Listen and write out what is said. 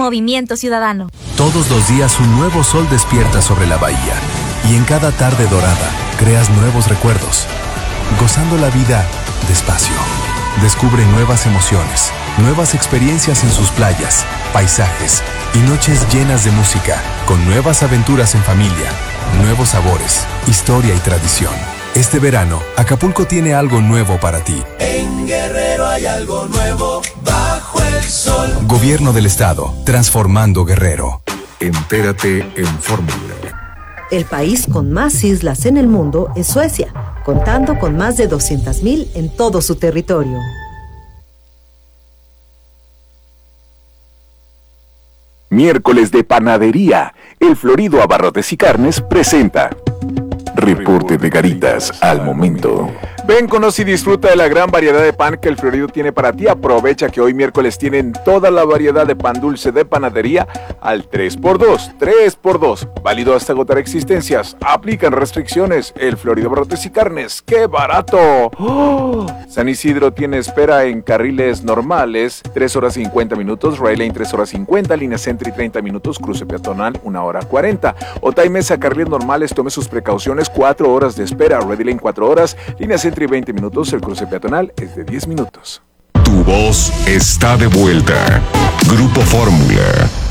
Movimiento Ciudadano. Todos los días un nuevo sol despierta sobre la bahía y en cada tarde dorada creas nuevos recuerdos, gozando la vida despacio. Descubre nuevas emociones, nuevas experiencias en sus playas, paisajes y noches llenas de música, con nuevas aventuras en familia, nuevos sabores, historia y tradición. Este verano, Acapulco tiene algo nuevo para ti. En Guerrero hay algo nuevo bajo el sol. Gobierno del Estado, transformando Guerrero. Entérate en Fórmula. El país con más islas en el mundo es Suecia, contando con más de 200,000 en todo su territorio. Miércoles de Panadería. El Florido Abarrotes y Carnes presenta Reporte de Garitas al momento. Ven, conoce y disfruta de la gran variedad de pan que el Florido tiene para ti. Aprovecha que hoy miércoles tienen toda la variedad de pan dulce de panadería al 3x2. 3x2. Válido hasta agotar existencias. Aplican restricciones. El Florido Abarrotes y Carnes. ¡Qué barato! ¡Oh! San Isidro tiene espera en carriles normales 3 horas 50 minutos. Rail Lane 3 horas 50. Línea Sentry 30 minutos. Cruce peatonal 1 hora 40. Otay Mesa carriles normales. Tome sus precauciones. 4 horas de espera. Ready Lane 4 horas. Línea Sentry 20 minutos, el cruce peatonal es de 10 minutos. Tu voz está de vuelta. Grupo Fórmula.